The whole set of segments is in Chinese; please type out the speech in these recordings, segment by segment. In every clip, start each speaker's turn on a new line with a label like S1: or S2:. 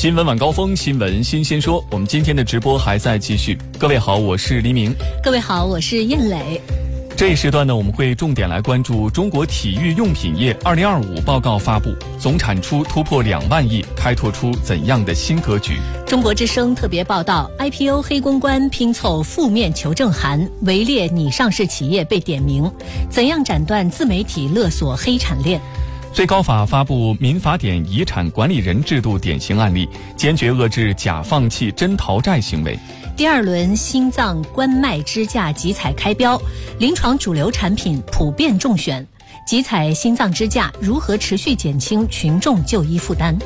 S1: 新闻晚高峰，新闻新鲜说。我们今天的直播还在继续。各位好，我是黎明。
S2: 各位好，我是燕磊。
S1: 这一时段呢，我们会重点来关注中国体育用品业2025报告发布，总产出突破2万亿，开拓出怎样的新格局？
S2: 中国之声特别报道 ，IPO 黑公关拼凑负面求证函，围猎拟上市企业被点名，怎样斩断自媒体勒索黑产链？
S1: 最高法发布民法典遗产管理人制度典型案例，坚决遏制假放弃真逃债行为。
S2: 第2轮心脏冠脉支架集采开标，临床主流产品普遍中选。集采心脏支架如何持续减轻群众就医负担？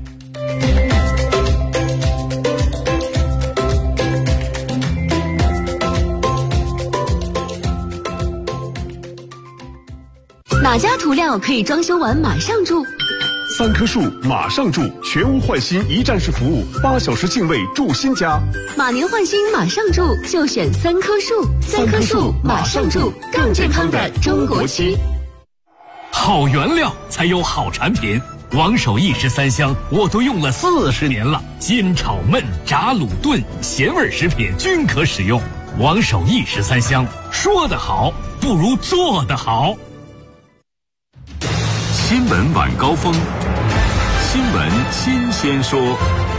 S3: 哪家涂料可以装修完马上住
S4: ？3棵树马上住，全屋换新一站式服务，8小时净位住新家。
S3: 马年换新马上住，就选3棵树。3棵树马上住，更健康的中国区。
S5: 好原料才有好产品，王守义13香我都用了40年了，煎炒焖炸卤炖咸味食品均可使用。王守义13香，说得好不如做得好。
S4: 新闻晚高峰，新闻新鲜说。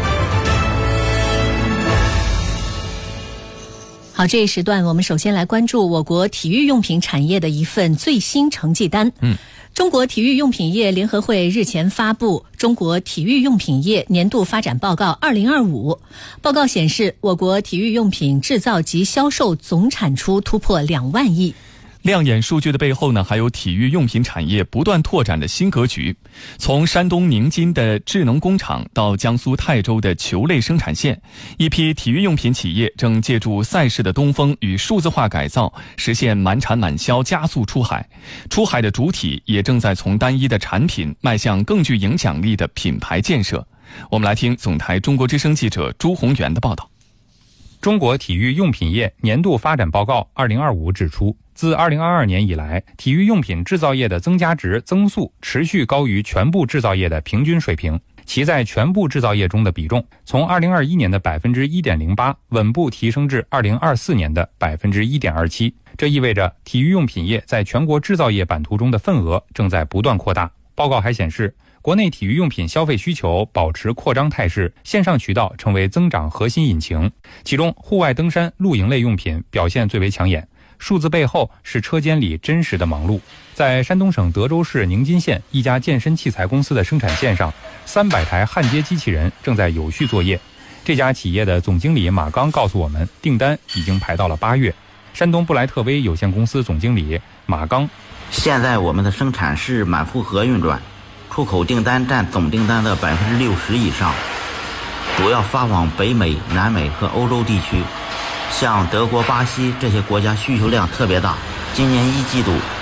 S2: 好，这一时段我们首先来关注我国体育用品产业的一份最新成绩单。中国体育用品业联合会日前发布《中国体育用品业年度发展报告2025》。报告显示，我国体育用品制造及销售总产出突破2万亿。
S1: 亮眼数据的背后呢，还有体育用品产业不断拓展的新格局。从山东宁津的智能工厂到江苏泰州的球类生产线，一批体育用品企业正借助赛事的东风与数字化改造，实现满产满销，加速出海。出海的主体也正在从单一的产品迈向更具影响力的品牌建设。我们来听总台中国之声记者朱宏元的报道。
S6: 中国体育用品业年度发展报告2025指出，自2022年以来，体育用品制造业的增加值增速持续高于全部制造业的平均水平，其在全部制造业中的比重从2021年的 1.08% 稳步提升至2024年的 1.27%。这意味着体育用品业在全国制造业版图中的份额正在不断扩大。报告还显示，国内体育用品消费需求保持扩张态势，线上渠道成为增长核心引擎。其中，户外登山、露营类用品表现最为抢眼。数字背后是车间里真实的忙碌。在山东省德州市宁津县一家健身器材公司的生产线上，300台焊接机器人正在有序作业。这家企业的总经理马刚告诉我们，订单已经排到了8月。山东布莱特威有限公司总经理马刚：
S7: 现在我们的生产是满负荷运转，出口订单占总订单的60%以上，主要发往北美、南美和欧洲地区。像德国、巴西这些国家需求量特别大，今年1季度